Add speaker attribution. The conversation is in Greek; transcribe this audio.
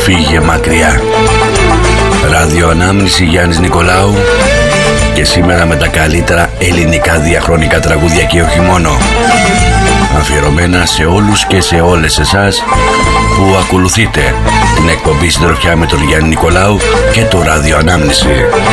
Speaker 1: φύγε μακριά. Ραδιοανάμνηση Γιάννης Νικολάου, και σήμερα με τα καλύτερα ελληνικά διαχρονικά τραγούδια και όχι μόνο. Αφιερωμένα σε όλους και σε όλες εσάς που ακολουθείτε την εκπομπή Συντροφιά με τον Γιάννη Νικολάου και το Ραδιοανάμνηση.